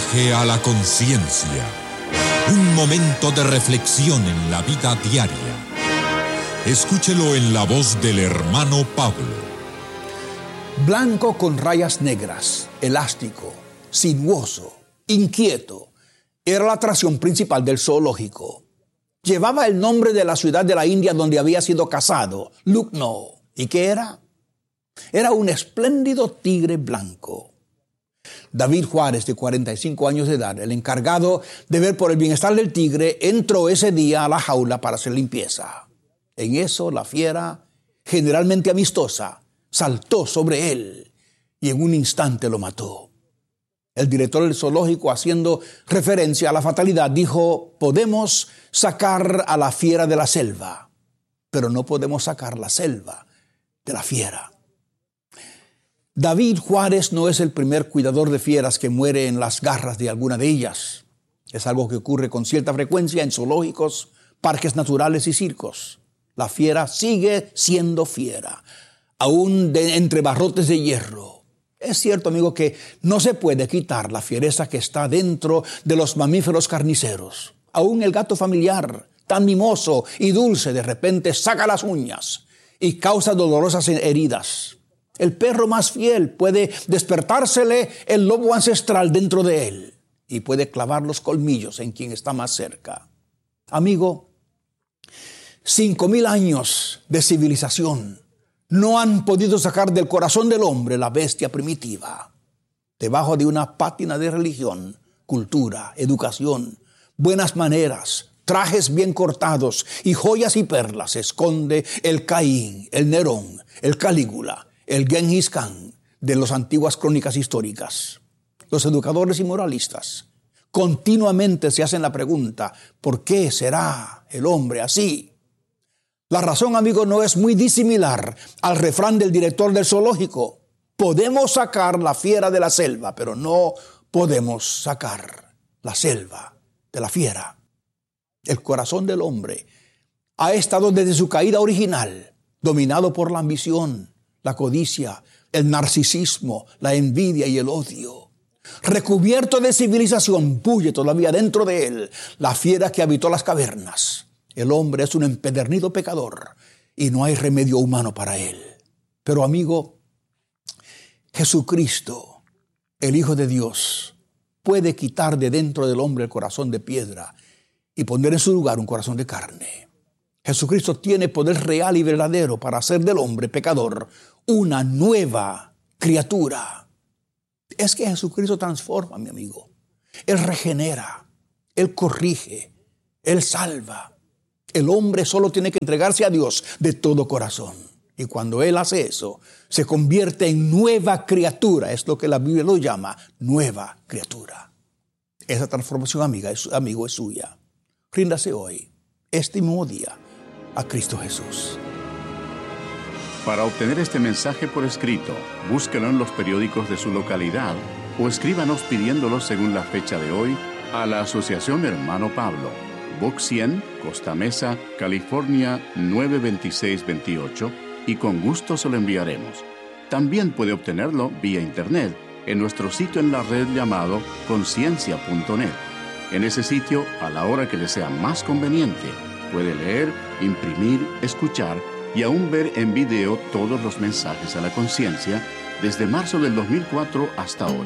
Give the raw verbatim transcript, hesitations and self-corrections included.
Viaje a la conciencia. Un momento de reflexión en la vida diaria. Escúchelo en la voz del hermano Pablo. Blanco con rayas negras, elástico, sinuoso, inquieto, era la atracción principal del zoológico. Llevaba el nombre de la ciudad de la India donde había sido cazado, Lucknow. ¿Y qué era? Era un espléndido tigre blanco. David Juárez, de cuarenta y cinco años de edad, el encargado de ver por el bienestar del tigre, entró ese día a la jaula para hacer limpieza. En eso, la fiera, generalmente amistosa, saltó sobre él y en un instante lo mató. El director del zoológico, haciendo referencia a la fatalidad, dijo: podemos sacar a la fiera de la selva, pero no podemos sacar la selva de la fiera. David Juárez no es el primer cuidador de fieras que muere en las garras de alguna de ellas. Es algo que ocurre con cierta frecuencia en zoológicos, parques naturales y circos. La fiera sigue siendo fiera, aún de, entre barrotes de hierro. Es cierto, amigo, que no se puede quitar la fiereza que está dentro de los mamíferos carniceros. Aún el gato familiar, tan mimoso y dulce, de repente saca las uñas y causa dolorosas heridas. El perro más fiel puede despertársele el lobo ancestral dentro de él y puede clavar los colmillos en quien está más cerca. Amigo, cinco mil años de civilización no han podido sacar del corazón del hombre la bestia primitiva. Debajo de una pátina de religión, cultura, educación, buenas maneras, trajes bien cortados y joyas y perlas se esconde el Caín, el Nerón, el Calígula, el Genghis Khan de las antiguas crónicas históricas. Los educadores y moralistas continuamente se hacen la pregunta: ¿por qué será el hombre así? La razón, amigo, no es muy disimilar al refrán del director del zoológico: podemos sacar la fiera de la selva, pero no podemos sacar la selva de la fiera. El corazón del hombre ha estado desde su caída original dominado por la ambición, la codicia, el narcisismo, la envidia y el odio. Recubierto de civilización, bulle todavía dentro de él la fiera que habitó las cavernas. El hombre es un empedernido pecador y no hay remedio humano para él. Pero, amigo, Jesucristo, el Hijo de Dios, puede quitar de dentro del hombre el corazón de piedra y poner en su lugar un corazón de carne. Jesucristo tiene poder real y verdadero para hacer del hombre pecador una nueva criatura. Es que Jesucristo transforma, mi amigo. Él regenera, Él corrige, Él salva. El hombre solo tiene que entregarse a Dios de todo corazón. Y cuando Él hace eso, se convierte en nueva criatura. Es lo que la Biblia lo llama nueva criatura. Esa transformación, amiga, es, amigo, es suya. Ríndase hoy, este mismo día, a Cristo Jesús. Para obtener este mensaje por escrito, búsquelo en los periódicos de su localidad o escríbanos pidiéndolo según la fecha de hoy a la Asociación Hermano Pablo, Box cien, Costa Mesa, California nueve veintiséis veintiocho, y con gusto se lo enviaremos. También puede obtenerlo vía internet en nuestro sitio en la red llamado conciencia punto net. En ese sitio, a la hora que le sea más conveniente, puede leer, imprimir, escuchar y aún ver en video todos los mensajes a la conciencia desde marzo del dos mil cuatro hasta hoy.